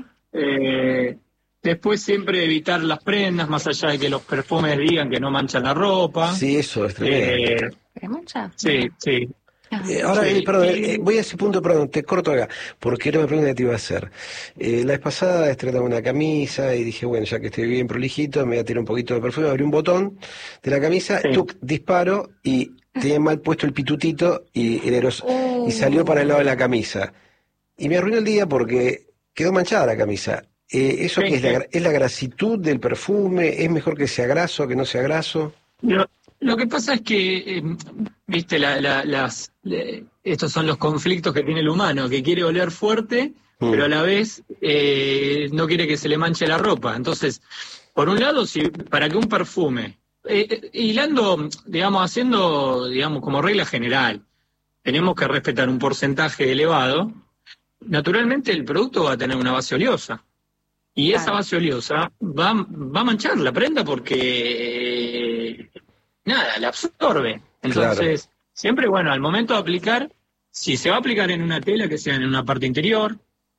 Eh, después siempre evitar las prendas, más allá de que los perfumes digan que no manchan la ropa. Sí, eso es tremendo. Eh, ¿Pero mancha? Sí, sí. Eh, ahora, sí, eh, perdón, eh, voy a ese punto, perdón, te corto acá, porque era una pregunta que te iba a hacer. Eh, la vez pasada estrenaba una camisa y dije, bueno, ya que estoy bien prolijito, me voy a tirar un poquito de perfume, abrí un botón de la camisa, sí. Tuc, disparo y tenía mal puesto el pitutito y, el eros, oh. y salió para el lado de la camisa. Y me arruinó el día porque quedó manchada la camisa. Eh, ¿Eso sí, qué es? Sí. La, ¿Es la grasitud del perfume? ¿Es mejor que sea graso, que no sea graso? No. Lo que pasa es que, eh, viste, la, la, las, eh, estos son los conflictos que tiene el humano, que quiere oler fuerte, mm. pero a la vez eh, no quiere que se le manche la ropa. Entonces, por un lado, si para que un perfume, eh, hilando, digamos, haciendo, digamos, como regla general, tenemos que respetar un porcentaje elevado, naturalmente el producto va a tener una base oleosa. Y esa base oleosa va, va a manchar la prenda porque... nada, la absorbe. Entonces, claro. siempre, bueno, al momento de aplicar, si se va a aplicar en una tela, que sea en una parte interior,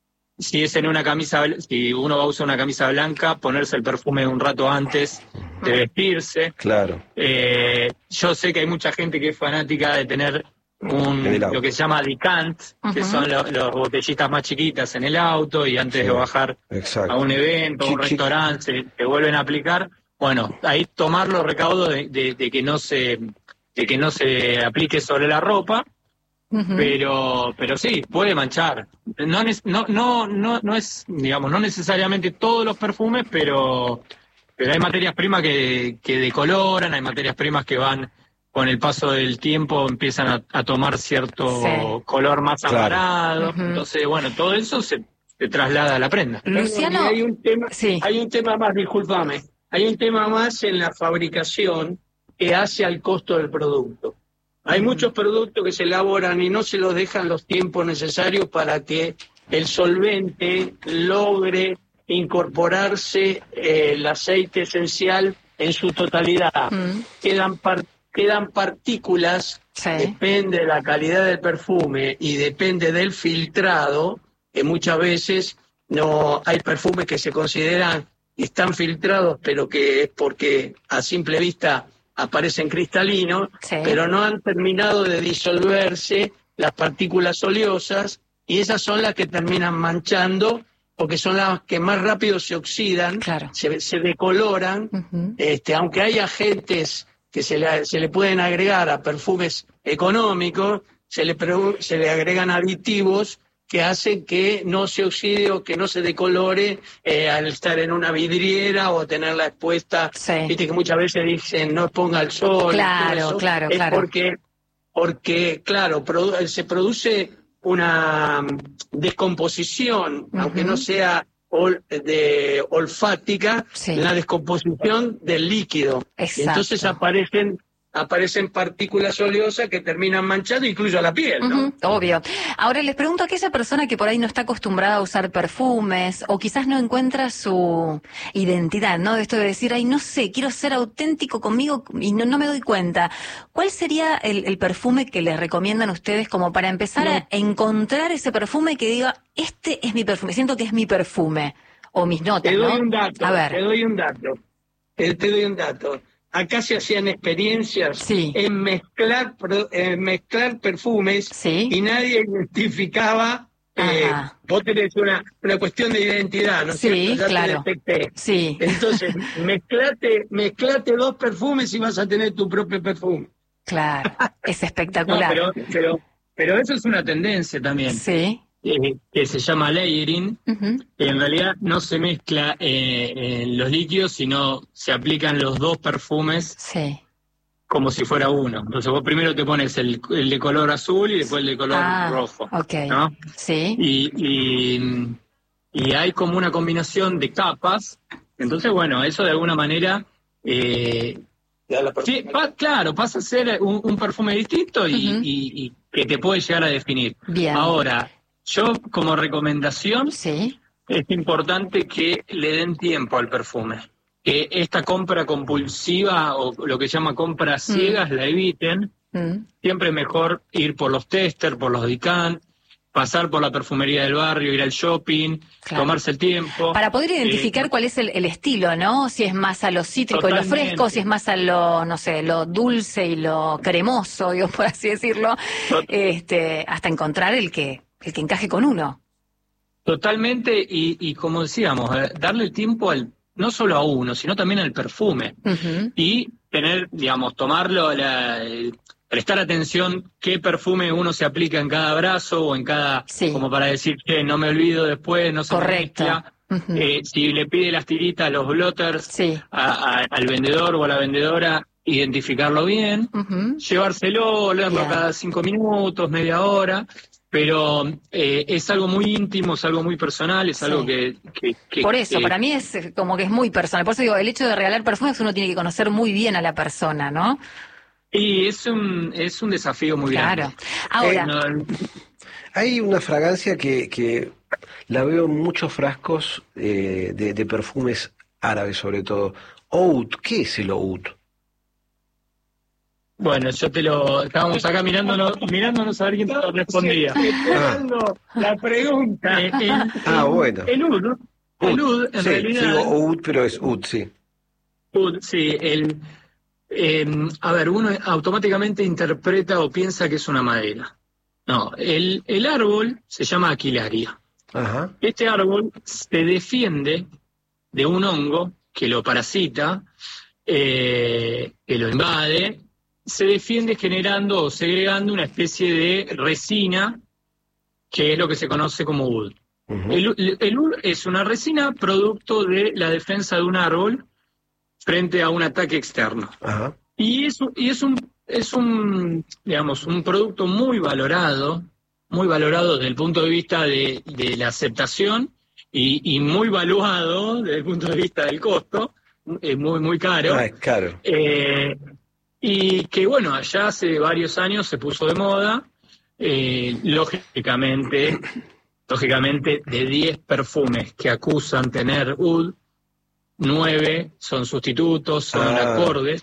si es en una camisa, si uno va a usar una camisa blanca, ponerse el perfume un rato antes de vestirse. Claro. Eh, yo sé que hay mucha gente que es fanática de tener un lo que se llama decant, uh-huh. que son los lo botellitas más chiquitas en el auto, y antes sí. de bajar Exacto. a un evento, a un restaurante, se, se vuelven a aplicar. Bueno, ahí tomar los recaudos de, de, de que no se de que no se aplique sobre la ropa, uh-huh. pero pero sí, puede manchar. No, no no no no es, digamos, no necesariamente todos los perfumes, pero pero hay materias primas que, que decoloran, hay materias primas que van con el paso del tiempo empiezan a, a tomar cierto sí. color más amarado. Claro. Uh-huh. Entonces, bueno, todo eso se, se traslada a la prenda. Luciano, hay un tema, sí. hay un tema más, discúlpame. Hay un tema más en la fabricación que hace al costo del producto. Hay mm. muchos productos que se elaboran y no se los dejan los tiempos necesarios para que el solvente logre incorporarse eh, el aceite esencial en su totalidad. Mm. Quedan, par quedan partículas, sí. depende de la calidad del perfume y depende del filtrado, que muchas veces no hay perfumes que se consideran están filtrados, pero que es porque a simple vista aparecen cristalinos, sí. pero no han terminado de disolverse las partículas oleosas, y esas son las que terminan manchando, porque son las que más rápido se oxidan, claro. se, se decoloran, uh-huh. este, aunque hay agentes que se le, se le pueden agregar a perfumes económicos, se le, se le agregan aditivos que hacen que no se oxide o que no se decolore eh, al estar en una vidriera o tenerla expuesta. Sí. Viste que muchas veces dicen no exponga al sol. Claro, eso, claro, es claro. Porque, porque claro, produ se produce una descomposición, uh-huh. aunque no sea ol de olfática, sí. la descomposición del líquido. Exacto. Entonces aparecen... aparecen partículas oleosas que terminan manchando incluso a la piel, ¿no? Uh-huh, obvio. Ahora les pregunto a aquella persona que por ahí no está acostumbrada a usar perfumes o quizás no encuentra su identidad, ¿no? De esto de decir, ay, no sé, quiero ser auténtico conmigo y no, no me doy cuenta. ¿Cuál sería el, el perfume que les recomiendan ustedes como para empezar no. a encontrar ese perfume que diga, este es mi perfume, siento que es mi perfume? O mis notas, te doy ¿no? un dato, a ver. Te doy un dato. Te, te doy un dato. Acá se hacían experiencias sí. en mezclar en mezclar perfumes sí. y nadie identificaba. Eh, vos tenés una, una cuestión de identidad, ¿no es sí, cierto? Ya claro. te detecté. Sí. Entonces, mezclate, mezclate dos perfumes y vas a tener tu propio perfume. Claro, es espectacular. No, pero, pero, pero eso es una tendencia también. Sí. Eh, que se llama layering, uh-huh. que en realidad no se mezcla eh, en los líquidos, sino se aplican los dos perfumes sí. como si fuera uno. Entonces vos primero te pones el, el de color azul y después el de color ah, rojo. Okay. ¿no? Sí. Y, y, y hay como una combinación de capas. Entonces, bueno, eso de alguna manera... Eh, sí, pa, claro, pasa a ser un, un perfume distinto y, uh-huh. y, y que te puede llegar a definir. Bien. Ahora... yo, como recomendación, sí. es importante que le den tiempo al perfume. Que esta compra compulsiva o lo que se llama compras ciegas mm. la eviten. Mm. Siempre es mejor ir por los tester, por los decant, pasar por la perfumería del barrio, ir al shopping, claro. tomarse el tiempo. Para poder identificar eh, cuál es el, el estilo, ¿no? Si es más a lo cítrico totalmente. Y lo fresco, si es más a lo, no sé, lo dulce y lo cremoso, digo, por así decirlo, Tot- este, hasta encontrar el que, el que encaje con uno. Totalmente, y, y como decíamos, darle el tiempo al no solo a uno, sino también al perfume. Uh-huh. Y tener, digamos, tomarlo, la, el, prestar atención qué perfume uno se aplica en cada brazo o en cada, sí. como para decir que no me olvido después, no se Correcto. me mezcla. Uh-huh. Eh, si le pide las tiritas, los blotters sí. a, a, al vendedor o a la vendedora, identificarlo bien, uh-huh. llevárselo, olerlo yeah. cada cinco minutos, media hora. Pero eh, es algo muy íntimo, es algo muy personal, es sí. algo que, que, que... Por eso, que... para mí es como que es muy personal. Por eso digo, el hecho de regalar perfumes uno tiene que conocer muy bien a la persona, ¿no? Y es un, es un desafío muy claro. grande. Ahora... Eh, no, hay una fragancia que, que la veo en muchos frascos eh, de, de perfumes árabes sobre todo. Oud, ¿qué es el oud? Bueno, yo te lo... Estábamos acá mirándonos, mirándonos a ver quién te lo respondía. Esperando ah. la pregunta. El, el, ah, bueno. El oud, ¿no? El oud, en sí, realidad... Sí, digo oud, pero es oud, sí. Oud, sí. El, eh, a ver, uno automáticamente interpreta o piensa que es una madera. No, el, el árbol se llama Aquilaria. Ajá. Este árbol se defiende de un hongo que lo parasita, eh, que lo invade... se defiende generando o segregando una especie de resina, que es lo que se conoce como oud. Uh-huh. El, el oud es una resina producto de la defensa de un árbol frente a un ataque externo. Uh-huh. Y, es, y es, un, es un, digamos, un producto muy valorado, muy valorado desde el punto de vista de, de la aceptación y, y muy valuado desde el punto de vista del costo, es muy, muy caro. Ah, es caro. Eh, Y que, bueno, allá hace varios años se puso de moda, eh, lógicamente, lógicamente de diez perfumes que acusan tener oud, nueve son sustitutos, son ah. acordes.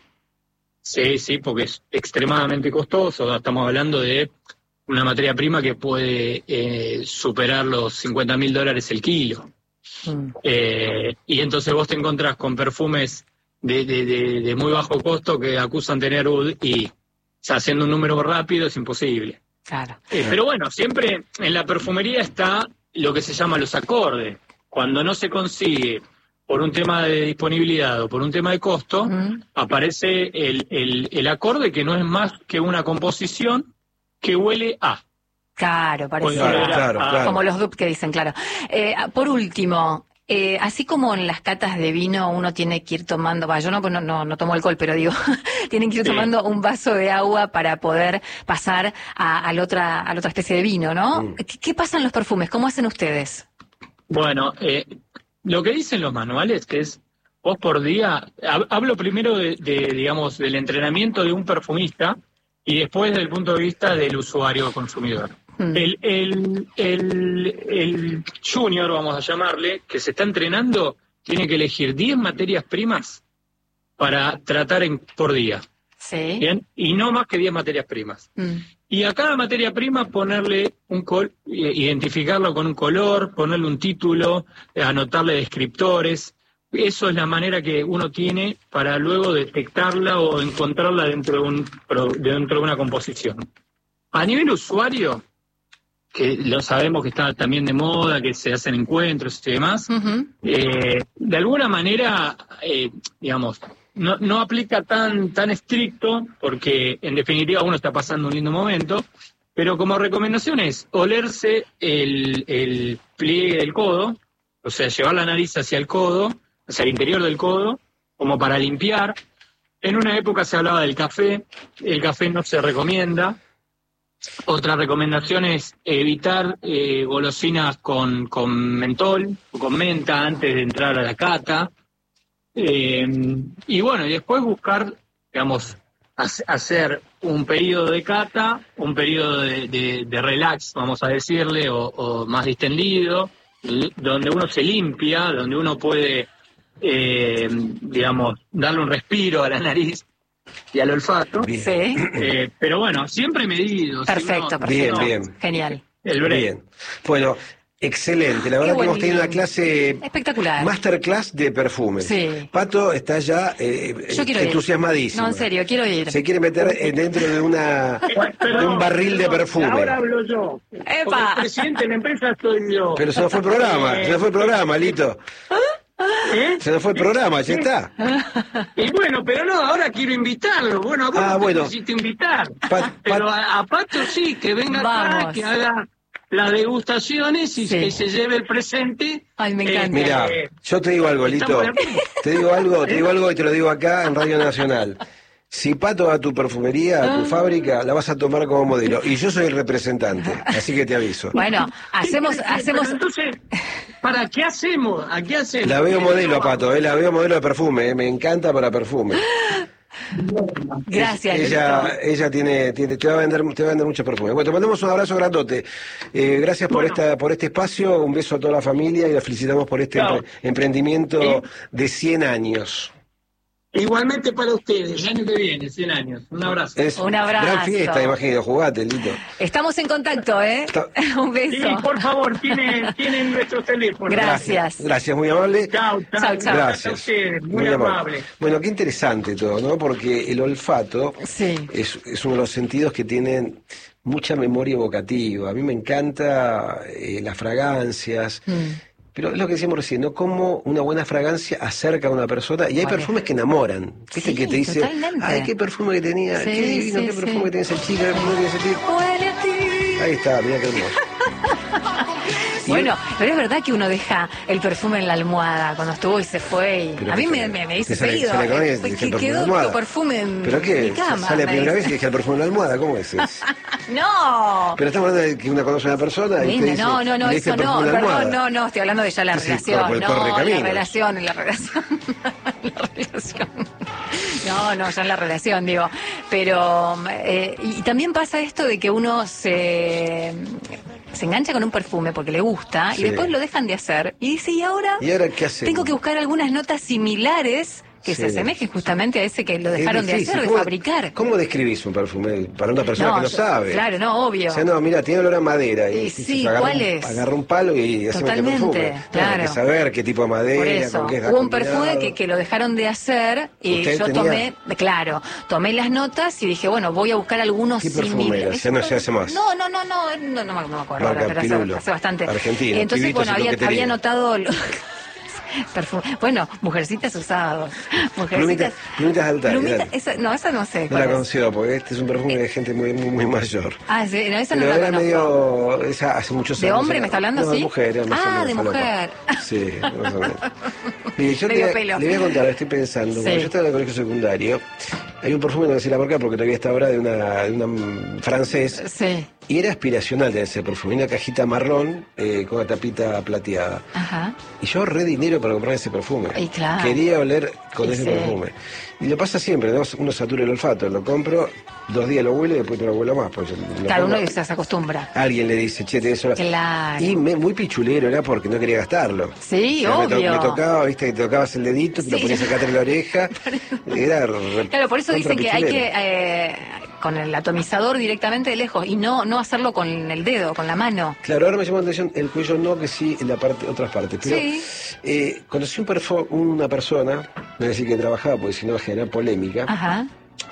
Sí, sí, porque es extremadamente costoso. Estamos hablando de una materia prima que puede eh, superar los cincuenta mil dólares el kilo. Mm. Eh, y entonces vos te encontrás con perfumes De, de, de, de muy bajo costo que acusan tener oud y, o sea, haciendo un número rápido es imposible. Claro. Eh, pero bueno, siempre en la perfumería está lo que se llama los acordes. Cuando no se consigue por un tema de disponibilidad o por un tema de costo, uh-huh. aparece el, el, el acorde que no es más que una composición que huele a. Claro, parece. Claro, claro, claro. Como los dupes que dicen, claro. Eh, por último... Eh, así como en las catas de vino uno tiene que ir tomando, bah, yo no, no, no, no tomo alcohol, pero digo, tienen que ir tomando sí. un vaso de agua para poder pasar a, a, la, otra, a la otra especie de vino, ¿no? Mm. ¿Qué, ¿Qué pasa en los perfumes? ¿Cómo hacen ustedes? Bueno, eh, lo que dicen los manuales que es, vos por día, hablo primero de, de, digamos, del entrenamiento de un perfumista y después desde el punto de vista del usuario consumidor. Mm. El, el, el, el junior, vamos a llamarle, que se está entrenando, tiene que elegir diez materias primas para tratar en, por día. Sí. ¿Bien? Y no más que diez materias primas. Mm. Y a cada materia prima ponerle un col, identificarlo con un color, ponerle un título, anotarle descriptores. Eso es la manera que uno tiene para luego detectarla o encontrarla dentro de, un, dentro de una composición. A nivel usuario, que lo sabemos que está también de moda, que se hacen encuentros y demás, uh-huh. eh, de alguna manera, eh, digamos, no, no aplica tan, tan estricto, porque en definitiva uno está pasando un lindo momento, pero como recomendación es olerse el, el pliegue del codo, o sea, llevar la nariz hacia el codo, hacia el interior del codo, como para limpiar. En una época se hablaba del café, el café no se recomienda. Otra recomendación es evitar eh, golosinas con, con mentol o con menta antes de entrar a la cata. Eh, y bueno, y después buscar, digamos, hacer un periodo de cata, un periodo de, de, de relax, vamos a decirle, o, o más distendido, donde uno se limpia, donde uno puede, eh, digamos, darle un respiro a la nariz y al olfato. Sí. Eh, pero bueno, siempre medido. Perfecto, si no, perfecto. Bien, bien. Genial. el break. Bien. Bueno, excelente. La verdad que hemos tenido una clase espectacular. Masterclass de perfume. Sí. Pato está ya eh, entusiasmadísimo. No, en serio, quiero ir. Se quiere meter dentro de una Pero, de un barril de perfume. Ahora hablo yo. ¡Epa! El presidente de la empresa soy yo. Pero se nos fue el programa, se nos fue el programa, Lito. ¿Eh? Se nos fue el programa, ya está. Y bueno, pero no, ahora quiero invitarlo. Bueno, a vos Ah, no bueno. necesito invitar. Pa- pero pa- a, a Pato sí, que venga acá, Vamos. que haga las degustaciones y Sí. que se lleve el presente. Ay, me encanta. Mira, Eh, yo te digo algo, Lito. estamos de acuerdo. Te digo algo, te digo algo y te lo digo acá en Radio Nacional. Si Pato va a tu perfumería, a tu fábrica, la vas a tomar como modelo. Y yo soy el representante, así que te aviso. Bueno, hacemos, Pero hacemos. entonces, ¿para qué hacemos? ¿A qué hacemos? La veo modelo a Pato, eh, la veo modelo de perfume, eh, me encanta para perfume. Gracias. Ella, Lito. ella tiene, tiene, te va a vender, te va a vender muchos perfumes. Bueno, te mandamos un abrazo grandote. Eh, gracias por Bueno. esta, por este espacio, un beso a toda la familia y la felicitamos por este Chao. empre- emprendimiento ¿Eh? de cien años. Igualmente para ustedes. El año que viene, cien años. Un abrazo. Es Un abrazo. gran fiesta, imagino, jugate, Lito. Estamos en contacto, ¿eh? Está- Un Sí, beso. por favor, tienen, tienen nuestro teléfono. Gracias. Gracias, muy amable. Chao, chao. Chao, chao. Gracias. A ustedes, muy, amable. Bueno, qué interesante todo, ¿no? Porque el olfato Sí. es, es uno de los sentidos que tienen mucha memoria evocativa. A mí me encanta eh, las fragancias. Mm. Pero es lo que decíamos recién, ¿no? Cómo una buena fragancia acerca a una persona. Y hay Vale. perfumes que enamoran. ¿Viste? Sí, que te dice, totalmente. ay, qué perfume que tenía, Sí, qué divino, sí, qué perfume sí. que tenía ese chico, qué perfume que tenía ese tipo. Huele a ti. Ahí está, mira qué hermoso. Y- Bueno, pero es verdad que uno deja el perfume en la almohada cuando estuvo y se fue. Y Pero a mí que me, se- me, me que dice sale- seguido, sale con él, eh, dice el que perfume en quedó la almohada. tu perfume en ¿Pero qué? mi cama. Sale la me primera dice. vez y deja el perfume en la almohada, ¿cómo es eso? No. Pero estamos hablando de que uno conoce a una persona y te Linda, dice, no, no, no, le dice eso el no, perfume en la perdón, almohada. no, no, estoy hablando de ya la Sí, relación, por el no, la correcaminos. relación, la relación, la relación. No, no, ya en la relación, digo. Pero, eh, y también pasa esto de que uno se, se engancha con un perfume porque le gusta Sí. y después lo dejan de hacer y dice, ¿y ahora? ¿Y ahora qué hacemos? Tengo que buscar algunas notas similares que se Sí. asemejen justamente a ese que lo Es dejaron de difícil. hacer, de ¿Cómo- fabricar. ¿Cómo describís un perfume para una persona No, que no yo- sabe? claro, no, obvio. O sea, no, mira, tiene olor a madera. Y dices, sí, agarra ¿cuál un- es? Agarra un palo y hace este Totalmente, perfume. claro. Hay que saber qué tipo de madera, Por eso, con qué está hubo un combinado. perfume que, que lo dejaron de hacer y ¿Usted yo tenía? tomé, claro, tomé las notas y dije, bueno, voy a buscar algunos ¿Qué perfume similares. era? Ya no se hace más. No, no, no, no, no, no, me- no me acuerdo, Marca ahora, pero Pirulo. hace, hace bastante. Argentina, Entonces, pibitos bueno, y había, coquetería. había notado... lo- perfume. Bueno, mujercitas usados. Mujercitas. Plumitas, plumitas altas. Plumita- esa, no, esa no sé. No cuál la es. conoció porque este es un perfume de gente muy, muy, muy mayor. Ah, sí, no, esa no Pero la era conozco. medio. Esa, hace muchos ¿De años. hombre era- me está hablando, no, sí? de mujer, era más o Ah, menos de falopa. mujer. Sí, más o menos. Mire, yo Medio te, pelo. le voy a contar, estoy pensando. Sí. Cuando yo estaba en el colegio secundario, hay un perfume, no voy a decir la marca porque todavía está ahora, de una, de una mm, francés. Sí, Y era aspiracional de ese perfume, una cajita marrón eh, con una tapita plateada. ajá. Y yo ahorré dinero para comprar ese perfume. Y claro. Quería oler con Y ese sí. perfume. Y lo pasa siempre, ¿no? Uno satura el olfato, lo compro, dos días lo huele y después no lo huelo más. Pues lo Claro, pongo- uno se se acostumbra. Alguien le dice, che, te eso. Claro. Y me, muy pichulero era porque no quería gastarlo. Sí, O sea, me to- obvio. Me, tocaba, viste, que te tocabas el dedito, te lo Sí. ponías acá atrás de la oreja. Era re- Claro, por eso contra dicen que hay pichulero. que eh, con el atomizador directamente de lejos y no no hacerlo con el dedo, con la mano. Claro, ahora me llamó la atención el cuello no, que sí en la parte, otras partes. Pero Sí. eh, conocí un perfo- una persona, no voy a decir que trabajaba, porque si no va a generar polémica. Ajá.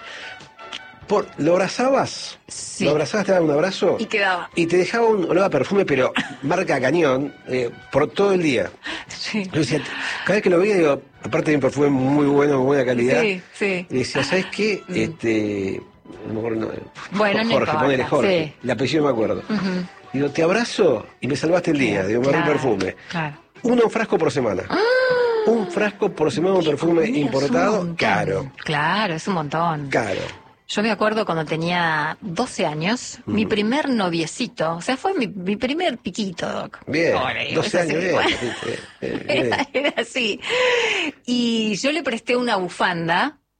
Por, ¿Lo abrazabas? Sí. ¿Lo abrazabas, te daba un abrazo? Y quedaba. Y te dejaba un olor a perfume, pero marca cañón, eh, por todo el día. Sí. Yo decía, cada vez que lo veía, digo, aparte de un perfume muy bueno, de buena calidad, Sí, sí. le decía, ¿sabes qué? Este, no me acuerdo, no, Bueno, no Jorge, importa, ponele Jorge, sí. el apellido no me acuerdo. Ujú. Digo, te abrazo y me salvaste el día, digo, me agarré un perfume. Claro. Uno frasco por semana. Un frasco por semana, un perfume Mira, es un importado, montón. caro, Claro, es un montón. caro. Yo me acuerdo cuando tenía doce años, mi primer noviecito, o sea, fue mi, mi primer piquito, Doc. Bien, Ahora, digo, doce es así, años, bien. bueno. Eh, eh, bien. Era, era así. Y yo le presté una bufanda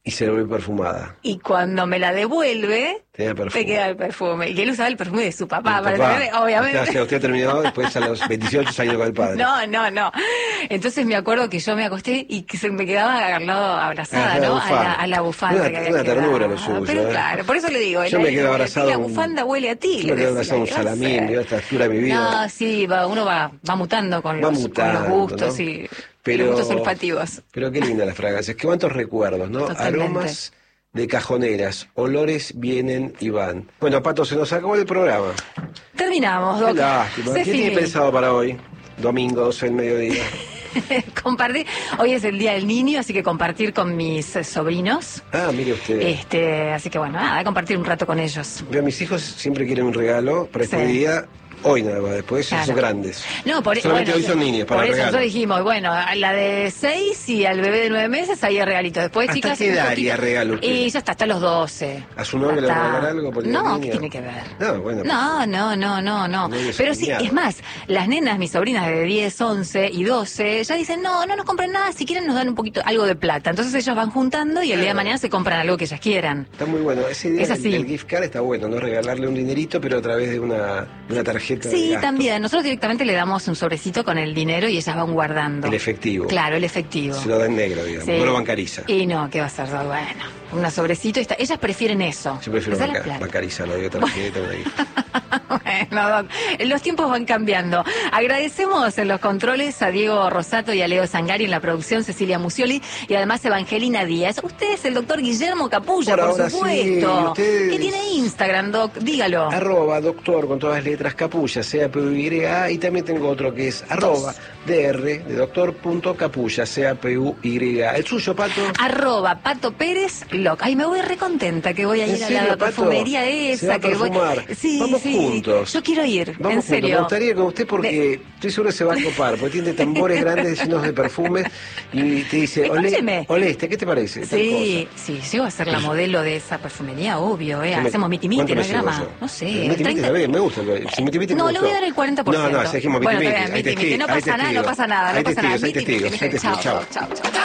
Y se lo ve perfumada. Y cuando me la devuelve, te queda el perfume. Y él usaba el perfume de su papá, para papá. tener, obviamente. O sea, usted terminó después a los veintiocho saliendo con el padre. No, no, no. Entonces me acuerdo que yo me acosté y que se me quedaba al lado abrazada, a ¿no? A la, a la bufanda. Una, que había una ternura quedado. lo suyo. Pero ¿eh? claro, por eso le digo. Yo me quedo abrazado. La bufanda huele a ti. Yo me quedo abrazado un salamín, yo a esta altura de mi vida. No, sí, va, uno va, va mutando con, va los, mutando, con los gustos, ¿no? y pero, los gustos olfativos. Pero qué linda las fragancias, qué cuántos recuerdos, ¿no? Totalmente. Aromas de cajoneras, olores vienen y van. Bueno, Pato, se nos acabó el programa. Terminamos, Doc. Qué lástima. ¿Qué tiene pensado para hoy? Domingo, doce del mediodía. Compartir, hoy es el Día del Niño, así que compartir con mis eh, sobrinos. Ah, mire usted. Este, así que bueno, nada, compartir un rato con ellos. Veo, mis hijos siempre quieren un regalo para este Sí. día. Hoy nada más, después Claro. son grandes. No, por Solamente bueno, hoy son niños para Por eso regalo. nosotros dijimos, bueno, a la de seis y al bebé de nueve meses ahí el regalito. Después, ¿Hasta chicas, qué un edad poquito- haría regalo usted? Y ya está, hasta los doce. ¿A su novia le va a Hasta- regalar algo? Porque No, la ¿qué niña- tiene que ver? No, bueno. No, no, no, no, no. Muy Pero sí, desalineado. es más, las nenas, mis sobrinas de diez, once y doce, ya dicen, no, no nos compren nada, si quieren nos dan un poquito, algo de plata. Entonces ellos van juntando y el día de mañana se compran algo que ellas quieran. Está muy bueno. Esa idea Es del, así. del gift card está bueno, ¿no? Regalarle un dinerito, pero a través de una, de una tarjeta de Sí, gasto. también. Nosotros directamente le damos un sobrecito con el dinero y ellas van guardando. El efectivo. Claro, el efectivo. Se lo da en negro, digamos. Sí. No lo bancariza. Y no, ¿qué va a ser? Bueno, un sobrecito. y Está. Ellas prefieren eso. Yo prefiero Les da la banca- plata. bancarizarlo, digo, tarjeta, una gift. Bueno, Doc, los tiempos van cambiando. Agradecemos en los controles a Diego Rosato y a Leo Zangari, en la producción Cecilia Musioli y además Evangelina Díaz. Usted es el doctor Guillermo Capulla, Por por, ahora sí, supuesto. y ustedes- ¿Qué tiene Instagram, Doc? Dígalo. Arroba doctor con todas las letras capulla, C A P U Y A, y también tengo otro que es arroba dr de doctor punto capulla, C A P U Y A. ¿El suyo, Pato? Arroba Pato Pérez Loc. Ay, me voy recontenta que voy a ¿En ir a serio, la Pato? perfumería ¿Se esa. va a que voy... perfumar? Sí, Vamos sí. juntos. Yo quiero ir, Vamos en juntos. serio. Me gustaría ir con usted porque estoy seguro que se va a copar, porque tiene tambores grandes llenos de perfumes y te dice, olé, Escúcheme. olé este, ¿qué te parece? Tal Sí, cosa. sí, llego a ser la modelo de esa perfumería, obvio, ¿eh? ¿Qué me- Hacemos miti-miti, cuánto no me hay llevo drama. yo? No sé. Miti-miti, treinta está bien, me gusta. Si miti-miti me No, le gustó. voy a dar el cuarenta por ciento. No, no, si dijimos Bueno, miti-miti, está bien, hay miti-miti, testi- no hay pasa nada, no testigos, pasa nada. hay Miti-miti, testigos, hay miti-miti. testigos, hay testigos, Chao, chao. chao, chao.